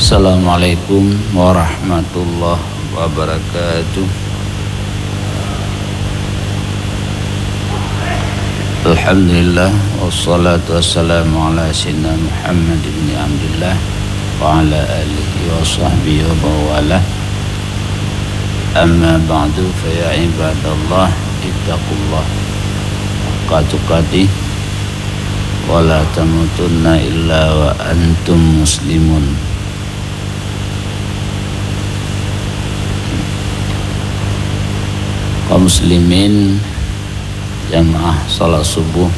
Assalamualaikum warahmatullahi wabarakatuh. Alhamdulillah wassalatu wassalamu ala sayyidina Muhammad ibn Abdullah wa ala alihi wa sahbihi wa bawalah. Amma ba'du fa ya ibadallah ittaqullah haqqa tuqatih wa la tamutunna illa wa antum muslimun. Kaum muslimin jamaah salat subuh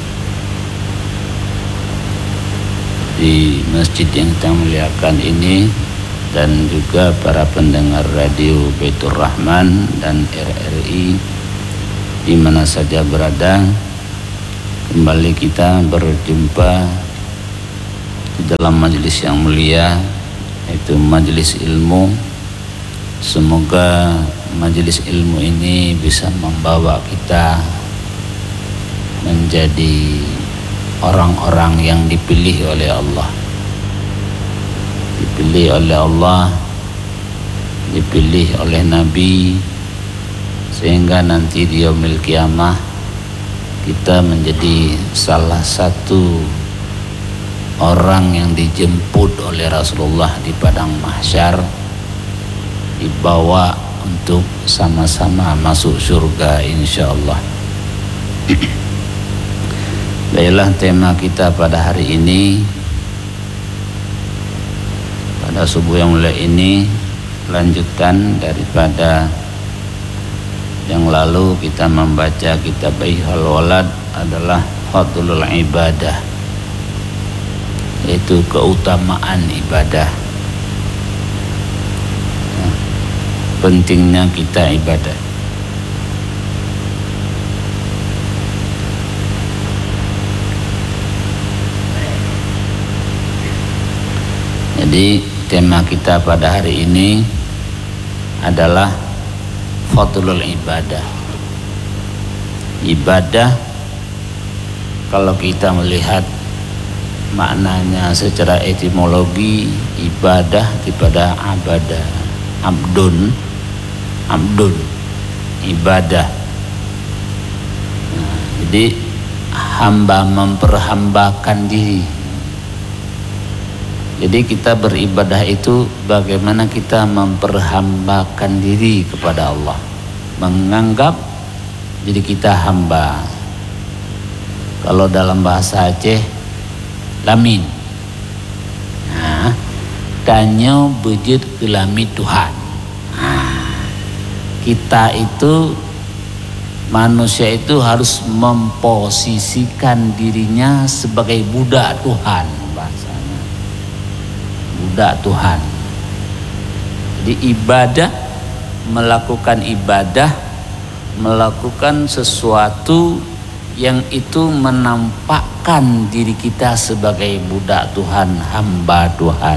di masjid yang kita muliakan ini, dan juga para pendengar radio Baitur Rahman dan RRI di mana saja berada, kembali kita berjumpa di dalam majelis yang mulia, yaitu majelis ilmu. Semoga majelis ilmu ini bisa membawa kita menjadi orang-orang yang dipilih oleh Allah, dipilih oleh Allah, dipilih oleh Nabi, sehingga nanti di yaumil qiyamah kita menjadi salah satu orang yang dijemput oleh Rasulullah di padang mahsyar, dibawa untuk sama-sama masuk surga insyaallah. Baiklah, tema kita pada hari ini, pada subuh yang mulia ini, lanjutan daripada yang lalu kita membaca kitab Ihal Walad, adalah fadlul ibadah, yaitu keutamaan ibadah. Pentingnya kita ibadah. Jadi tema kita pada hari ini adalah fadlul ibadah. Ibadah, kalau kita melihat maknanya secara etimologi, ibadah daripada abadah, abdun, ibadah. Nah, jadi hamba memperhambakan diri. Jadi kita beribadah itu bagaimana kita memperhambakan diri kepada Allah, menganggap diri kita hamba. Kalau dalam bahasa Aceh, lamin. Nah, danyo bejit kelami Tuhan. Kita itu, manusia itu harus memposisikan dirinya sebagai budak Tuhan, bahasanya budak Tuhan. Jadi ibadah, melakukan sesuatu yang itu menampakkan diri kita sebagai budak Tuhan, hamba Tuhan.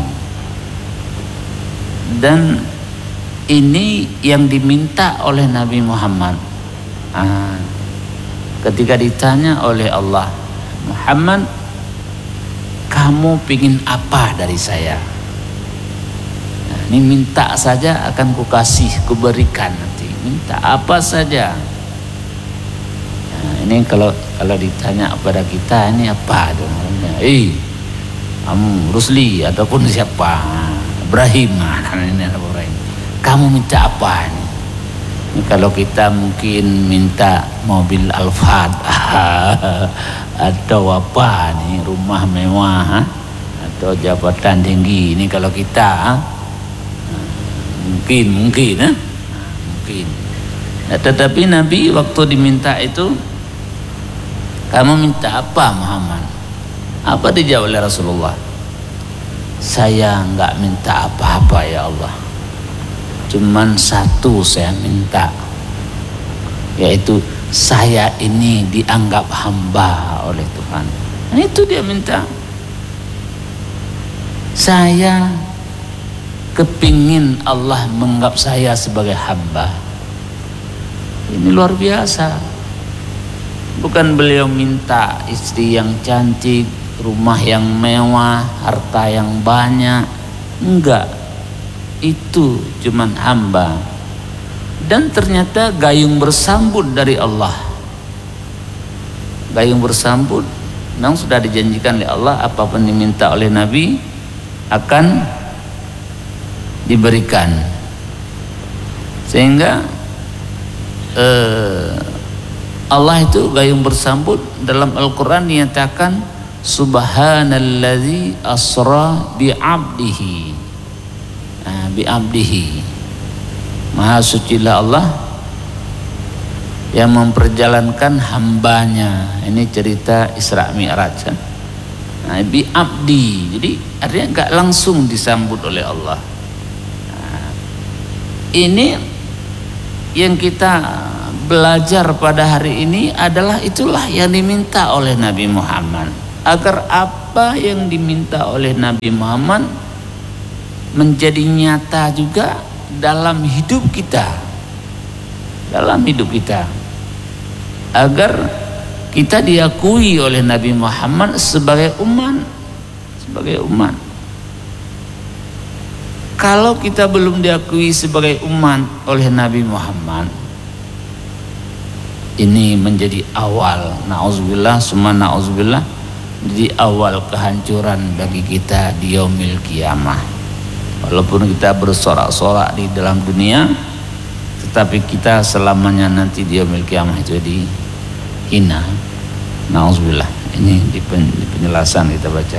Dan ini yang diminta oleh Nabi Muhammad. Ketika ditanya oleh Allah, Muhammad, kamu pingin apa dari saya? Nah, ini minta saja akan kukasih, kuberikan nanti. Minta apa saja. Nah, ini kalau ditanya kepada kita, ini apa? Kamu Rusli ataupun siapa? Ibrahim, ini Ibrahim. Kamu minta apa ini? Kalau kita mungkin minta mobil Alphard atau apa nih, rumah mewah atau jabatan tinggi, ini kalau kita mungkin. Nah, tetapi Nabi waktu diminta itu, kamu minta apa Muhammad? Apa dijawab oleh Rasulullah? Saya enggak minta apa-apa ya Allah, cuman satu saya minta, yaitu saya ini dianggap hamba oleh Tuhan. Nah, itu dia minta. Saya kepingin Allah menganggap saya sebagai hamba. Ini luar biasa. Bukan beliau minta istri yang cantik, rumah yang mewah, harta yang banyak. Enggak. itu cuman hamba. Dan ternyata gayung bersambut dari Allah. Gayung bersambut memang sudah dijanjikan oleh Allah, apapun diminta oleh Nabi akan diberikan. Sehingga Allah itu gayung bersambut. Dalam Al-Quran dinyatakan subhanalladzi asra bi'abdihi. Bi'abdihi, maha sucilah Allah yang memperjalankan hambanya. Ini cerita Isra Mi'raj kan? Bi'abdi, jadi artinya gak langsung disambut oleh Allah. Ini yang kita belajar pada hari ini adalah itulah yang diminta oleh Nabi Muhammad, agar apa yang diminta oleh Nabi Muhammad menjadi nyata juga dalam hidup kita, agar kita diakui oleh Nabi Muhammad sebagai umat. Kalau kita belum diakui sebagai umat oleh Nabi Muhammad, ini menjadi awal, na'udzubillah summa na'udzubillah, jadi awal kehancuran bagi kita di yaumil qiyamah. Walaupun kita bersorak-sorak di dalam dunia, tetapi kita selamanya nanti di yaumil qiyamah itu dihina. Na'udzubillah. Ini di penjelasan kita baca.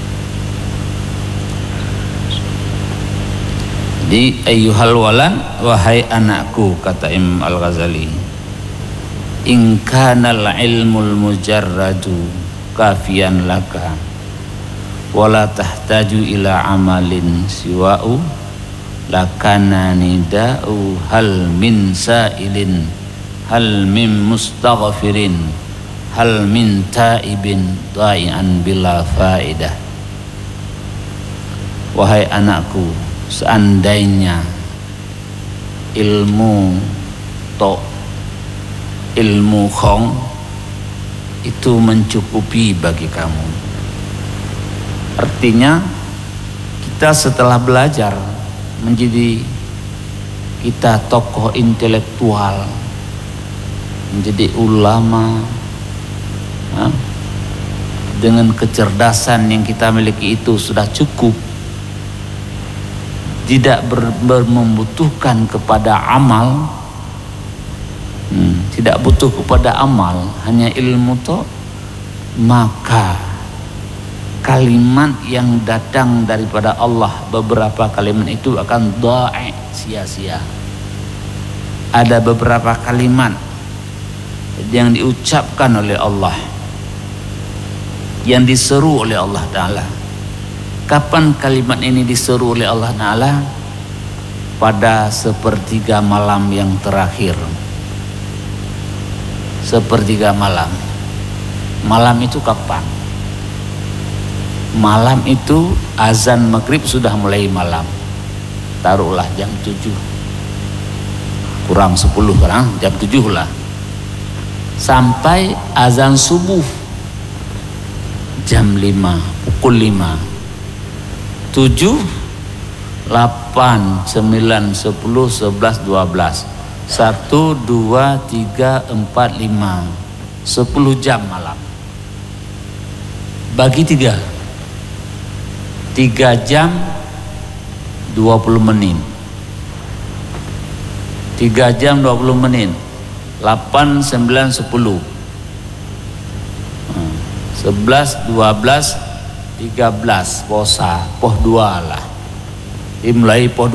Jadi ayyuhal walad, wahai anakku, kata Imam Al-Ghazali, in kanal ilmul mujarradu kafian laka wala tahtaju ila amalin siwa'u lakana nida'u hal min sa'ilin hal min mustaghfirin hal min taibin da'ian bila faedah. Wahai anakku, seandainya ilmu khong itu mencukupi bagi kamu, artinya kita setelah belajar menjadi kita tokoh intelektual, menjadi ulama, dengan kecerdasan yang kita miliki itu sudah cukup, tidak membutuhkan kepada amal, tidak butuh kepada amal, hanya ilmu toh, maka kalimat yang datang daripada Allah, beberapa kalimat itu akan dha'i, sia-sia. Ada beberapa kalimat yang diucapkan oleh Allah, yang diseru oleh Allah Ta'ala. Kapan kalimat ini diseru oleh Allah Ta'ala? Pada sepertiga malam yang terakhir. Sepertiga malam. Malam itu kapan? Malam itu azan maghrib sudah mulai malam, taruhlah jam 7 kurang 10 kan, jam 7 lah, sampai azan subuh jam 5, pukul 5, 7, 8, 9, 10, 11, 12, 1, 2, 3, 4, 5, 10 jam malam. Bagi 3 jam 20 menit, 3 jam 20 menit, 8, 9, 10, 11, 12, 13, posa, poh 2 lah, mulai poh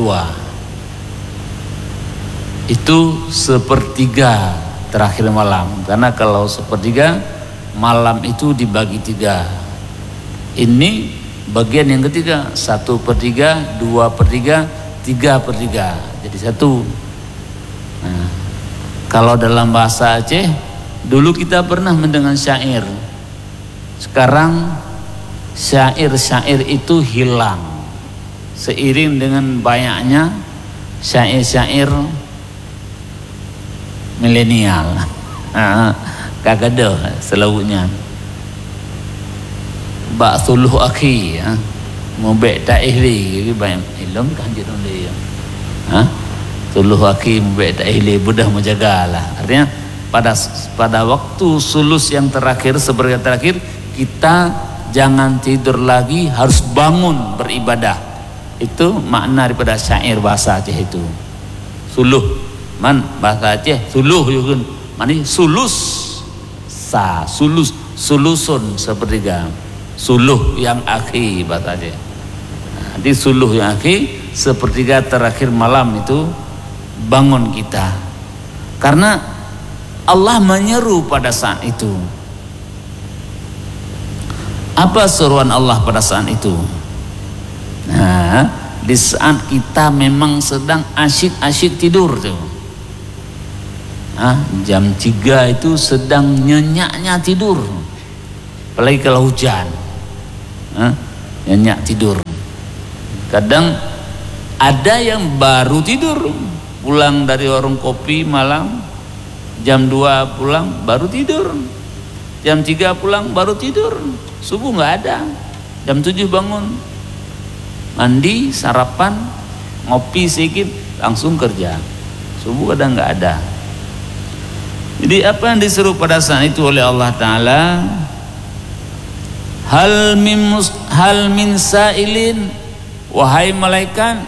2. Itu sepertiga terakhir malam, karena kalau sepertiga malam itu dibagi 3. Ini bagian yang ketiga, 1/3, 2/3, 3/3, jadi 1. Nah, kalau dalam bahasa Aceh dulu kita pernah mendengar syair, sekarang syair-syair itu hilang seiring dengan banyaknya syair-syair milenial. Kagak ada selalunya. Bak suluh akhi, mau bek tak ihli, banyak ilmu kan jadi Suluh hakim beda ile budah menjagalah. Artinya pada waktu sulus yang terakhir, sepertiga terakhir, kita jangan tidur lagi, harus bangun beribadah. Itu makna daripada syair bahasa Aceh itu. Suluh man bahasa Aceh suluh yukun mani sulus sulus sulusun sepertiga, suluh yang akhir bahasa Aceh. Di suluh yang akhir, sepertiga terakhir malam itu bangun kita, karena Allah menyeru pada saat itu. Apa seruan Allah pada saat itu? Nah, di saat kita memang sedang asyik-asyik tidur tuh, jam 3 itu sedang nyenyaknya tidur, apalagi kalau hujan, nyenyak tidur. Kadang ada yang baru tidur, pulang dari warung kopi malam, jam 2 pulang baru tidur, jam 3 pulang baru tidur, subuh nggak ada, jam 7 bangun, mandi, sarapan, ngopi sedikit, langsung kerja, subuh kadang nggak ada. Jadi apa yang disuruh pada saat itu oleh Allah Ta'ala, hal min sa'ilin, wahai malaikat.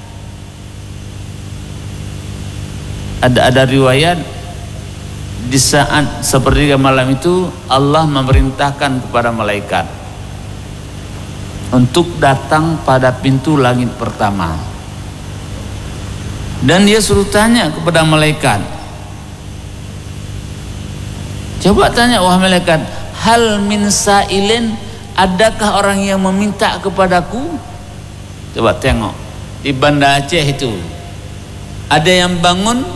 Ada riwayat di saat sepertiga malam itu Allah memerintahkan kepada malaikat untuk datang pada pintu langit pertama, dan dia suruh tanya kepada malaikat, coba tanya wahai malaikat, hal min sa'ilin, adakah orang yang meminta kepadaku? Coba tengok di Banda Aceh itu, ada yang bangun,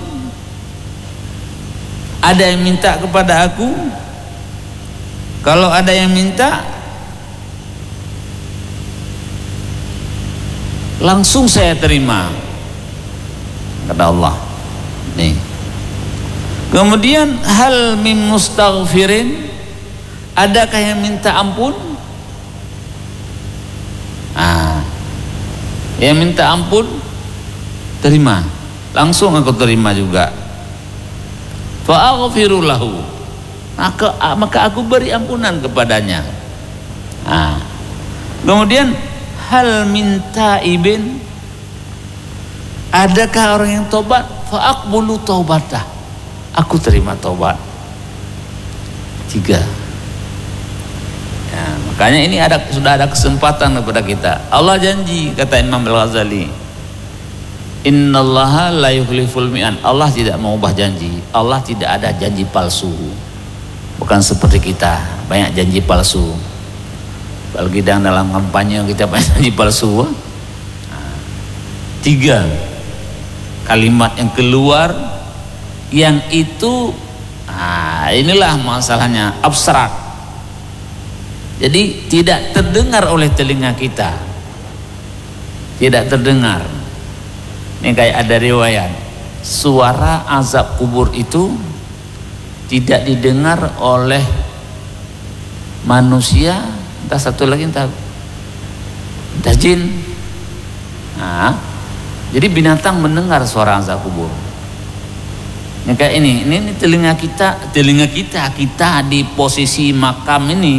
ada yang minta kepada aku. Kalau ada yang minta, langsung saya terima, kata Allah. Nih. Kemudian hal min mustaghfirin, adakah yang minta ampun? Yang minta ampun, terima, langsung aku terima juga. Fa'aghfiru lahu, maka aku beri ampunan kepadanya. Kemudian hal min taibin, adakah orang yang tobat? Fa'aqbulu taubatah, aku terima taubat. 3. Makanya ini sudah ada kesempatan kepada kita. Allah janji, kata Imam Al-Ghazali, innallaha la yukhliful mi'an, Allah tidak mengubah janji. Allah tidak ada janji palsu. Bukan seperti kita, banyak janji palsu. Apalagi dalam kampanye kita banyak janji palsu. 3 kalimat yang keluar, yang itu inilah masalahnya, abstrak. Jadi tidak terdengar oleh telinga kita, tidak terdengar. Ini kayak ada riwayat, suara azab kubur itu tidak didengar oleh manusia, entah satu lagi entah jin. Jadi binatang mendengar suara azab kubur. Ini kayak ini telinga kita di posisi makam ini,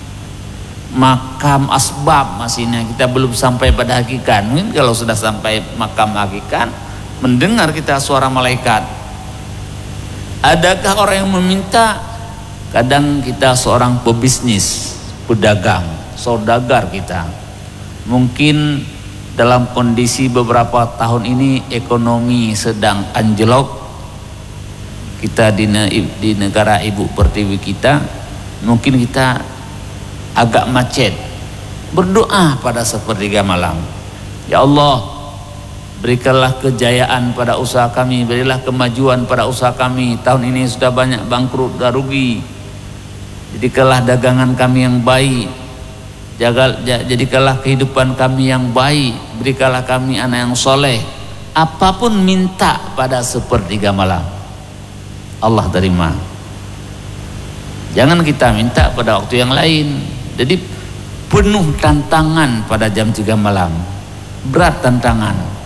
makam asbab masihnya, kita belum sampai pada hakikat. Mungkin kalau sudah sampai makam hakikat, mendengar kita suara malaikat. Adakah orang yang meminta? Kadang kita seorang pebisnis, pedagang, saudagar kita, mungkin dalam kondisi beberapa tahun ini ekonomi sedang anjlok, kita di negara ibu pertiwi kita, mungkin kita agak macet, berdoa pada sepertiga malam, ya Allah, berikanlah kejayaan pada usaha kami, berilah kemajuan pada usaha kami, tahun ini sudah banyak bangkrut dan rugi, jadikanlah dagangan kami yang baik, jadikanlah kehidupan kami yang baik, berikanlah kami anak yang soleh. Apapun minta pada sepertiga malam, Allah terima. Jangan kita minta pada waktu yang lain. Jadi penuh tantangan pada jam 3 malam, berat tantangan.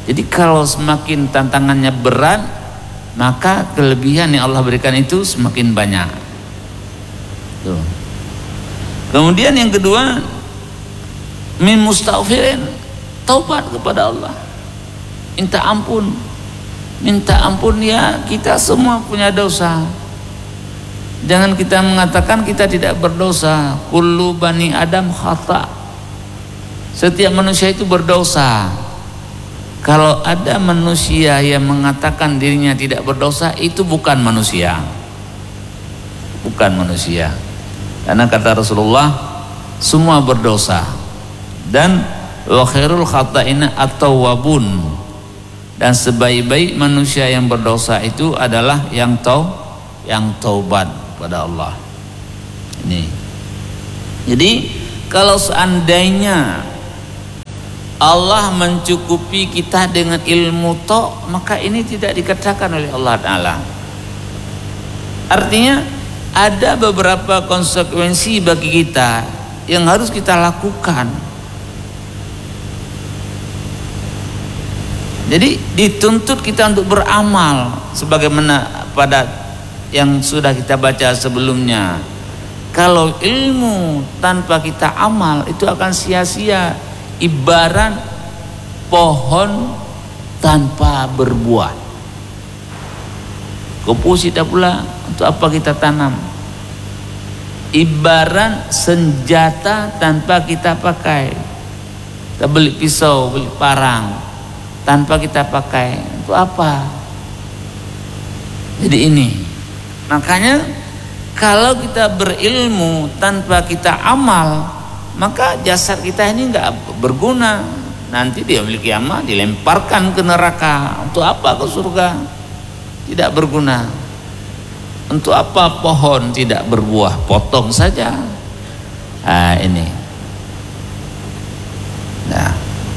Jadi kalau semakin tantangannya berat, maka kelebihan yang Allah berikan itu semakin banyak. Tuh. Kemudian yang kedua, min mustaghfirin, taubat kepada Allah, minta ampun. Minta ampun ya, kita semua punya dosa. Jangan kita mengatakan kita tidak berdosa. Kullu bani Adam khata. Setiap manusia itu berdosa. Kalau ada manusia yang mengatakan dirinya tidak berdosa, itu bukan manusia. Bukan manusia. Karena kata Rasulullah, semua berdosa. Dan wa khairul khata'ina at-tawwabun. Dan sebaik-baik manusia yang berdosa itu adalah yang taubat pada Allah. Ini. Jadi kalau seandainya Allah mencukupi kita dengan ilmu tok, maka ini tidak dikatakan oleh Allah Ta'ala. Artinya ada beberapa konsekuensi bagi kita yang harus kita lakukan. Jadi dituntut kita untuk beramal sebagaimana pada yang sudah kita baca sebelumnya. Kalau ilmu tanpa kita amal itu akan sia-sia, ibarat pohon tanpa berbuah. Komposita pula, untuk apa kita tanam? Ibarat senjata tanpa kita pakai. Kita beli pisau, beli parang, tanpa kita pakai, itu apa? Jadi ini, makanya kalau kita berilmu tanpa kita amal, maka jasad kita ini enggak berguna. Nanti dia memiliki amal, dilemparkan ke neraka. Untuk apa ke surga? Tidak berguna. Untuk apa pohon tidak berbuah? Potong saja. Nah, ini. Nah,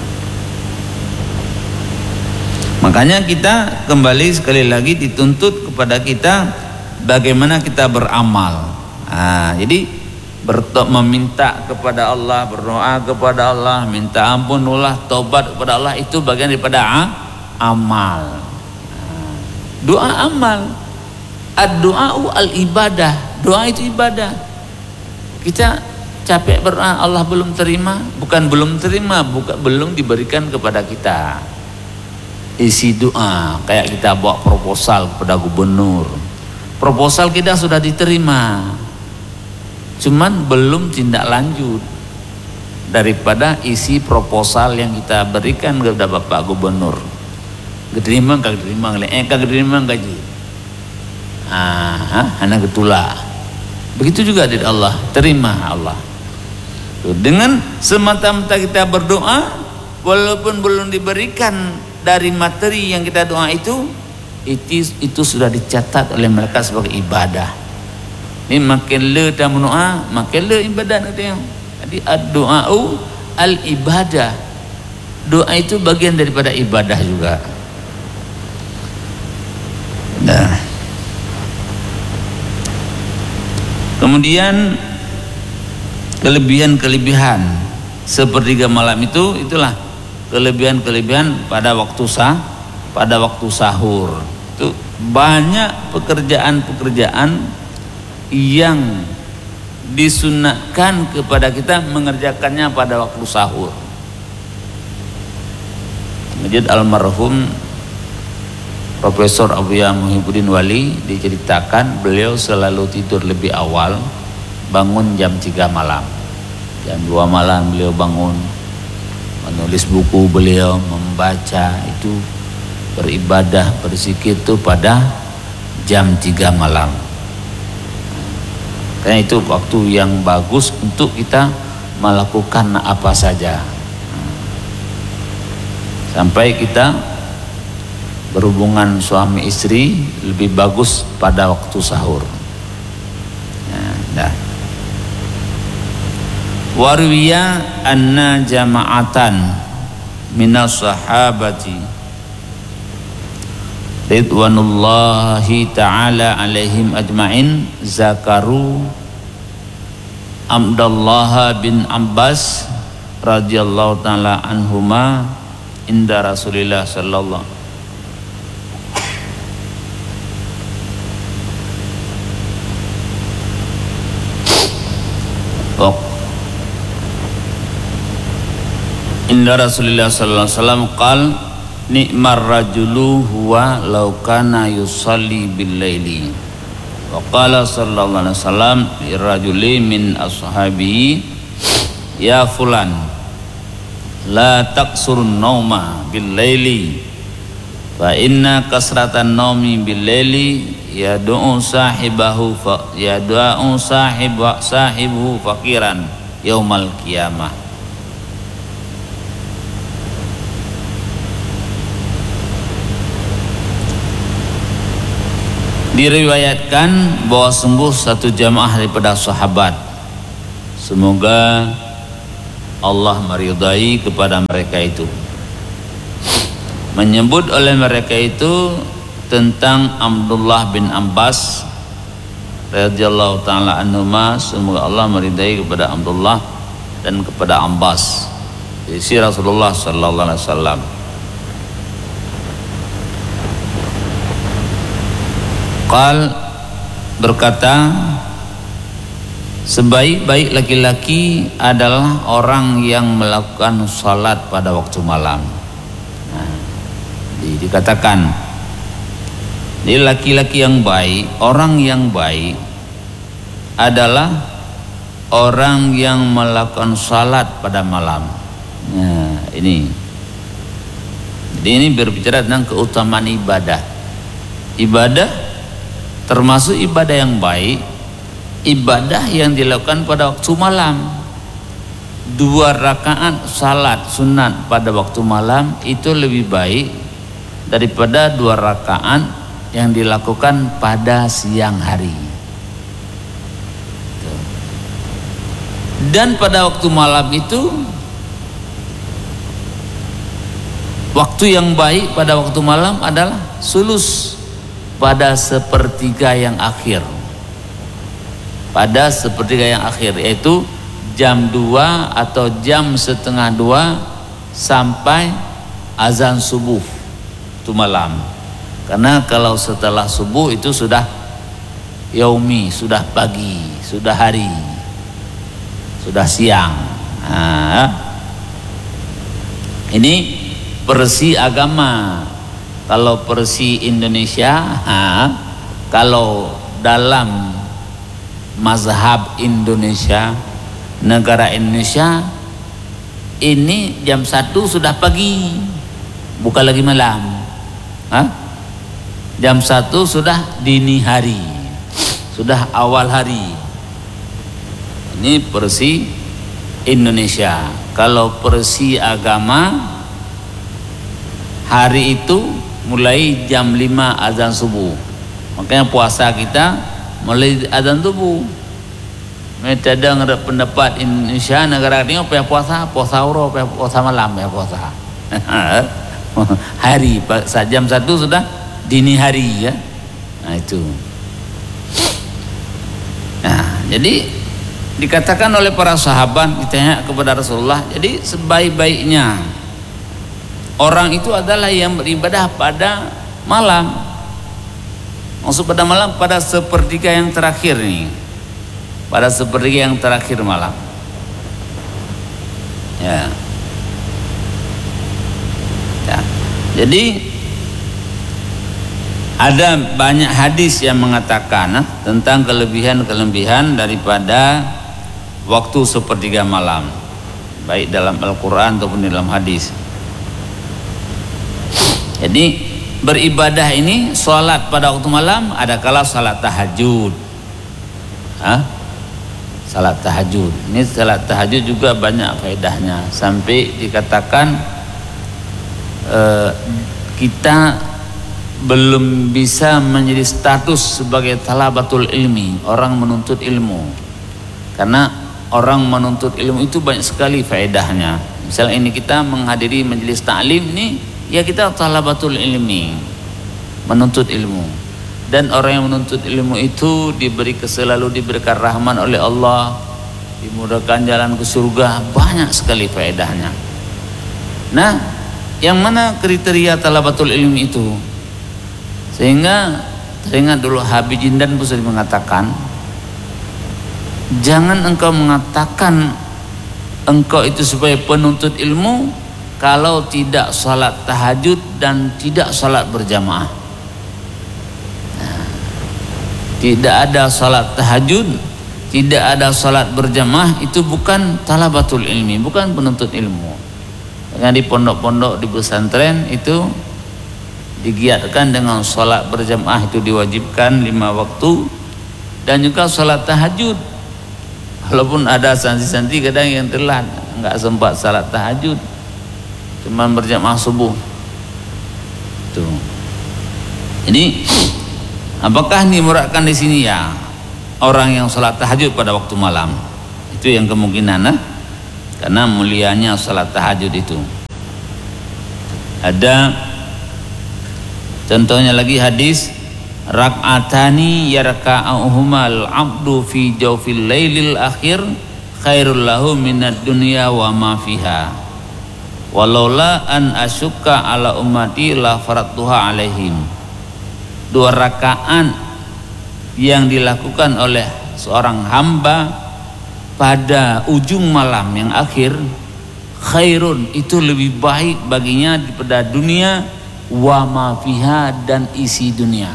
makanya kita kembali sekali lagi dituntut kepada kita bagaimana kita beramal. Nah, jadi meminta kepada Allah, berdoa kepada Allah, minta ampun Allah, taubat kepada Allah, itu bagian daripada amal. Doa amal. Ad-du'a'u al-ibadah. Doa itu ibadah. Kita capek berdoa, Allah belum terima, bukan belum terima, bukan belum diberikan kepada kita. Isi doa kayak kita bawa proposal kepada gubernur, proposal kita sudah diterima, cuman belum tindak lanjut daripada isi proposal yang kita berikan kepada Bapak Gubernur. Keterima kagak terima, kagak terima gaji, anak ketula. Begitu juga dari Allah, terima Allah. Dengan semata-mata kita berdoa, walaupun belum diberikan dari materi yang kita doa itu sudah dicatat oleh mereka sebagai ibadah. Ini makin le dan doa, makin le ibadah katanya. Jadi ad-du'a'u al-ibadah. Doa itu bagian daripada ibadah juga. Nah. Kemudian kelebihan-kelebihan sepertiga malam itulah kelebihan-kelebihan pada waktu sahur. Itu banyak pekerjaan-pekerjaan yang disunahkan kepada kita mengerjakannya pada waktu sahur. Masjid almarhum Profesor Abuya Muhyiddin Wali diceritakan beliau selalu tidur lebih awal, bangun jam 3 malam. Jam 2 malam beliau bangun, menulis buku beliau, membaca, itu beribadah, berzikir itu pada jam 3 malam. Karena itu waktu yang bagus untuk kita melakukan apa saja. Sampai kita berhubungan suami istri lebih bagus pada waktu sahur. Nah. Warwiya anna jama'atan minas sahabati ridwanullahi ta'ala alaihim ajma'in zakaru Abdullah bin Abbas radhiyallahu ta'ala anhuma inda Rasulillah sallallahu inda Rasulillah sallallahu alaihi wasallam qal ni'mar rajulu huwa law kana yusalli bil laili wa qala sallallahu alaihi wasallam li rajuli min ashabihi ya fulan la taqsurun nauma bil laili fa inna kasratan naumi bil laili yad'u sahibahu sahibu faqiran yaumal qiyamah. Diriwayatkan bahwa sungguh satu jamaah daripada sahabat, semoga Allah meridai kepada mereka itu, menyebut oleh mereka itu tentang Abdullah bin Abbas radhiyallahu taala anhuma, semoga Allah meridai kepada Abdullah dan kepada Abbas, isi Rasulullah sallallahu alaihi wasallam. Qal berkata, sebaik-baik laki-laki adalah orang yang melakukan salat pada waktu malam. Nah, dikatakan ini laki-laki yang baik, orang yang baik adalah orang yang melakukan salat pada malam. Nah, ini. Jadi ini berbicara tentang keutamaan ibadah. Ibadah termasuk ibadah yang baik, ibadah yang dilakukan pada waktu malam. 2 rakaat salat sunat pada waktu malam itu lebih baik daripada 2 rakaat yang dilakukan pada siang hari. Dan pada waktu malam itu, waktu yang baik pada waktu malam adalah sulus, pada sepertiga yang akhir, pada sepertiga yang akhir, yaitu jam 2 atau jam setengah 2 sampai azan subuh itu malam. Karena kalau setelah subuh itu sudah yaumi, sudah pagi, sudah hari, sudah siang. Nah, ini persi agama. Kalau persi Indonesia, kalau dalam mazhab Indonesia, negara Indonesia, ini jam 1 sudah pagi, bukan lagi malam. Jam 1 sudah dini hari, sudah awal hari. Ini persi Indonesia. Kalau persi agama, hari itu mulai jam 5 azan subuh. Makanya puasa kita mulai azan subuh. Mereka ada pendapat Indonesia, negara ini apa ya puasa urut, puasa malam ya puasa. Hari jam 1 sudah dini hari ya. Nah itu. Nah, jadi dikatakan oleh para sahabat, ditanya kepada Rasulullah, jadi sebaik-baiknya orang itu adalah yang beribadah pada malam. Maksud pada malam, pada sepertiga yang terakhir nih, pada sepertiga yang terakhir malam. Ya. Jadi ada banyak hadis yang mengatakan tentang kelebihan-kelebihan daripada waktu sepertiga malam, baik dalam Al-Quran ataupun dalam hadis. Jadi beribadah ini, sholat pada waktu malam, ada kala sholat tahajud. Sholat tahajud. Ini sholat tahajud juga banyak faedahnya. Sampai dikatakan kita belum bisa menjadi status sebagai talabatul ilmi, orang menuntut ilmu. Karena orang menuntut ilmu itu banyak sekali faedahnya. Misalnya ini kita menghadiri majelis ta'lim ini, ya kita talabatul ilmi, menuntut ilmu. Dan orang yang menuntut ilmu itu selalu diberikan rahman oleh Allah, dimudahkan jalan ke surga, banyak sekali faedahnya. Nah, yang mana kriteria talabatul ilmi itu? Sehingga teringat dulu Habib Jindan Busiri mengatakan, jangan engkau mengatakan engkau itu sebagai penuntut ilmu kalau tidak salat tahajud dan tidak salat berjamaah. Nah, tidak ada salat tahajud, tidak ada salat berjamaah, itu bukan talabatul ilmi, bukan penuntut ilmu. Yang di pondok-pondok, di pesantren itu digiatkan dengan salat berjamaah, itu diwajibkan 5 waktu, dan juga salat tahajud. Walaupun ada santri-santri kadang yang telat, nggak sempat salat tahajud, cuman berjamaah subuh. Tuh. Ini apakah dimuradkan di sini ya orang yang salat tahajud pada waktu malam? Itu yang kemungkinan, karena mulianya salat tahajud itu. Ada contohnya lagi hadis, rak'atani yarka'uhumal abdu fi jawfil lailil akhir khairul lahu minad dunya wa ma fiha walaula an asyukka ala ummati la faradtuha alaihim. 2 rakaat yang dilakukan oleh seorang hamba pada ujung malam yang akhir, khairun, itu lebih baik baginya daripada dunia, wa ma fiha, dan isi dunia.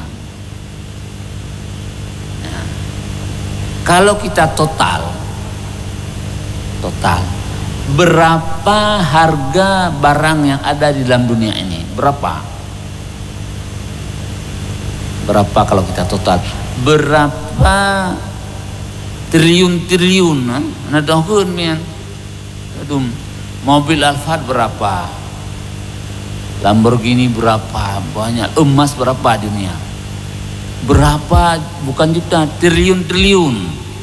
Nah, kalau kita total berapa harga barang yang ada di dalam dunia ini? Berapa kalau kita total? Berapa triliun nadahun mian. Mobil Alphard berapa? Lamborghini berapa? Banyak. Emas berapa di dunia? Berapa? Bukan juta, triliun.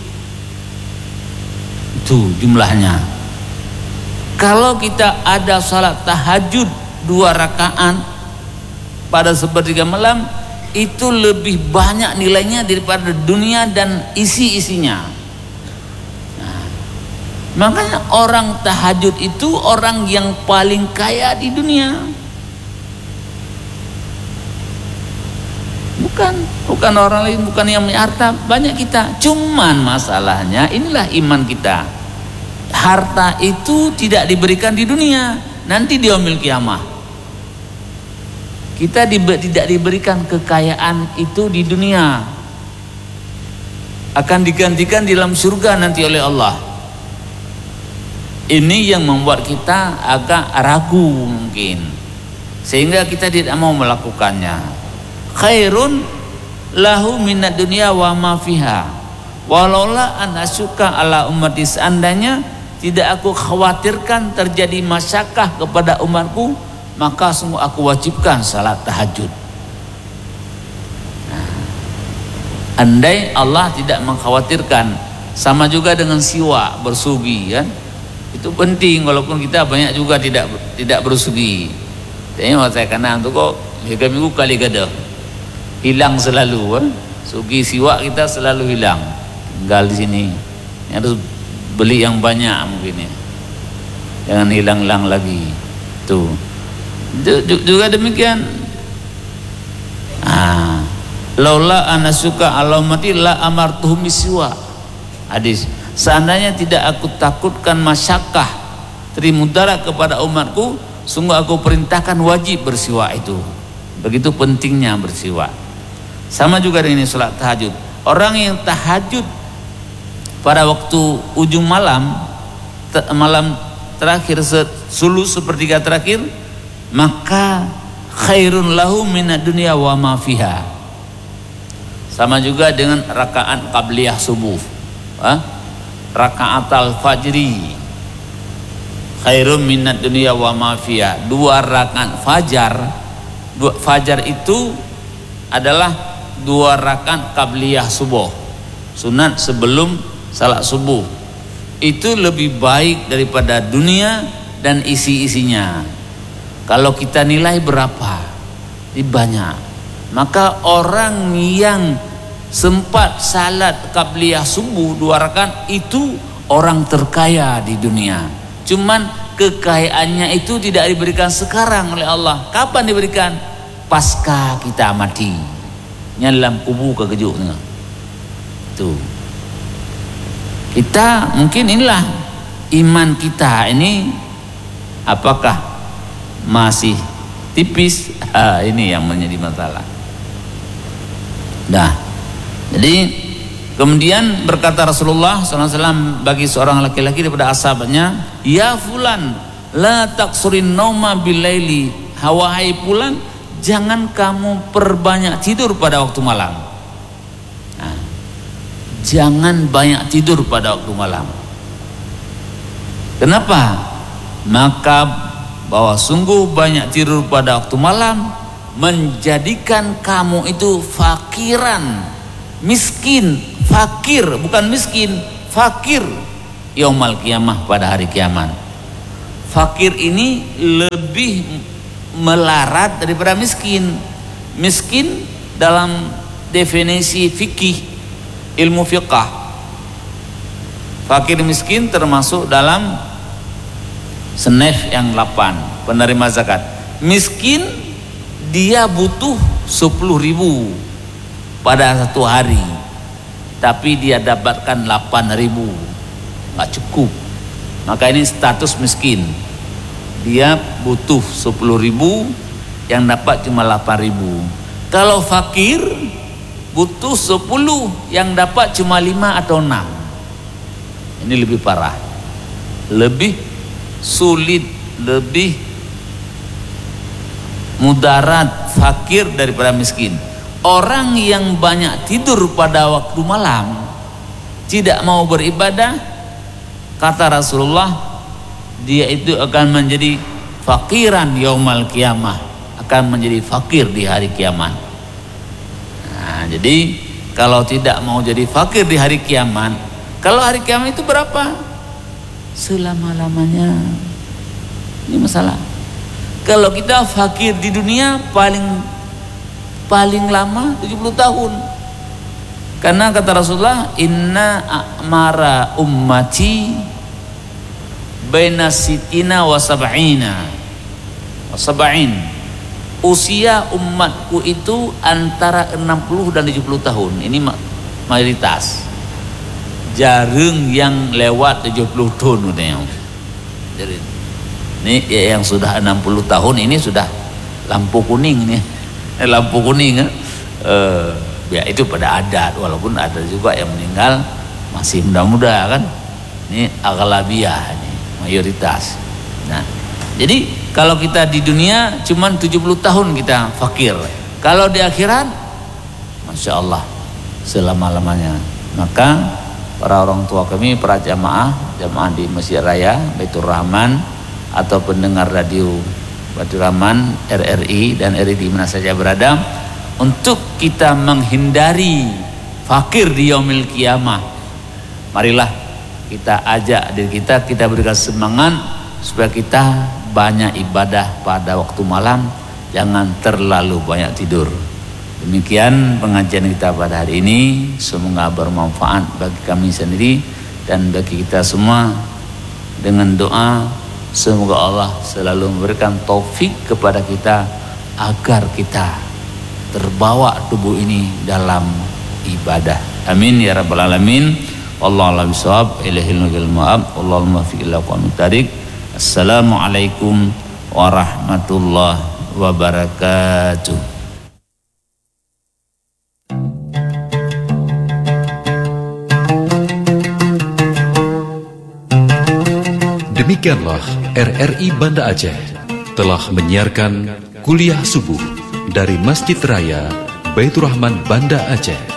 Itu jumlahnya. Kalau kita ada salat tahajud 2 rakaat pada sepertiga malam, itu lebih banyak nilainya daripada dunia dan isi-isinya. Nah, makanya orang tahajud itu orang yang paling kaya di dunia. Bukan orang lain, bukan yang punya harta. Banyak kita. Cuman masalahnya, inilah iman kita. Harta itu tidak diberikan di dunia, nanti di yaumil kiamah. Kita tidak diberikan kekayaan itu di dunia, akan digantikan di dalam surga nanti oleh Allah. Ini yang membuat kita agak ragu mungkin, sehingga kita tidak mau melakukannya. Khairun lahu minad dunya wa ma fiha walaula an asyuka ala ummati, seandainya tidak aku khawatirkan terjadi masyakah kepada umatku, maka semua aku wajibkan salat tahajud. Nah, andai Allah tidak mengkhawatirkan, sama juga dengan siwak, bersugi kan, itu penting walaupun kita banyak juga tidak bersugi. Tengok saya kanan tu kok minggu kali gada hilang selalu, sugi siwak kita selalu hilang. Tinggal di sini harus beli yang banyak mungkin ya, jangan hilang-hilang lagi. Tuh juga demikian. Laula anasuka alamati la amartuhum bisiwa. Hadis, seandainya tidak aku takutkan masyakah trimudara kepada umatku, sungguh aku perintahkan wajib bersiwak itu. Begitu pentingnya bersiwak. Sama juga dengan salat tahajud. Orang yang tahajud pada waktu ujung malam terakhir, sepertiga terakhir, maka khairun lahu minad dunya wa ma fiha. Sama juga dengan rakaat qabliyah subuh, rakaatul fajri, khairun minad dunya wa ma fiha. 2 rakaat fajar. Fajar itu adalah 2 rakaat qabliyah subuh, sunat sebelum salat subuh. Itu lebih baik daripada dunia dan isi-isinya. Kalau kita nilai berapa? Banyak. Maka orang yang sempat salat qabliyah subuh 2 rakaat itu orang terkaya di dunia. Cuman kekayaannya itu tidak diberikan sekarang oleh Allah. Kapan diberikan? Pasca kita mati, dalam kubur kekejut. Tuh, kita mungkin inilah iman kita ini, apakah masih tipis? Ini yang menjadi masalah. Nah, jadi kemudian berkata Rasulullah SAW bagi seorang laki-laki daripada sahabatnya, ya fulan, la taqsurin nauma bilaili, wahai fulan, jangan kamu perbanyak tidur pada waktu malam. Nah, jangan banyak tidur pada waktu malam. Kenapa? Maka bahwa sungguh banyak tidur pada waktu malam menjadikan kamu itu fakiran, miskin, fakir, bukan miskin, fakir yaumal kiamah, pada hari kiamat. Fakir ini lebih melarat daripada miskin. Miskin dalam definisi fikih, ilmu fiqah, fakir miskin termasuk dalam senef yang 8 penerima zakat. Miskin dia butuh 10.000 pada satu hari, tapi dia dapatkan 8.000, nggak cukup. Maka ini status miskin. Dia butuh 10.000, yang dapat cuma 8.000. Kalau fakir butuh 10, yang dapat cuma 5 atau 6. Ini lebih parah, lebih sulit, lebih mudarat fakir daripada miskin. Orang yang banyak tidur pada waktu malam, tidak mau beribadah, kata Rasulullah, dia itu akan menjadi fakiran yaumal kiamah, akan menjadi fakir di hari kiamat. Nah, jadi kalau tidak mau jadi fakir di hari kiamat, kalau hari kiamat itu berapa? Selama-lamanya. Ini masalah. Kalau kita fakir di dunia paling lama 70 tahun. Karena kata Rasulullah, inna a'mara ummati baina sitina wa sab'ina wa sab'in. Usia umatku itu antara 60 dan 70 tahun. Ini mayoritas. Jarang yang lewat 70 tahun. Jadi ini yang sudah 60 tahun ini sudah lampu kuning ini. Lampu kuning ya itu pada adat, walaupun ada juga yang meninggal masih muda-muda kan. Ini aghlabiyah, ini mayoritas. Nah, jadi kalau kita di dunia cuman 70 tahun kita fakir. Kalau di akhirat, Masya Allah, selama-lamanya. Maka para orang tua kami, para jamaah di Masjid Raya Baitur Rahman, atau pendengar radio Baitur Rahman, RRI dan RRI di mana saja berada, untuk kita menghindari fakir di yaumil kiamah, marilah kita ajak diri kita berikan semangat supaya kita banyak ibadah pada waktu malam, jangan terlalu banyak tidur. Demikian pengajian kita pada hari ini, semoga bermanfaat bagi kami sendiri dan bagi kita semua. Dengan doa, semoga Allah selalu memberikan taufik kepada kita agar kita terbawa tubuh ini dalam ibadah. Amin ya rabbal alamin. Wallahu a'lam bishawab. Ilahil ma'ab. Allahumma fiqh ila qawmit tariq. Assalamualaikum warahmatullahi wabarakatuh. Demikianlah RRI Banda Aceh telah menyiarkan kuliah subuh dari Masjid Raya Baitur Rahman Banda Aceh.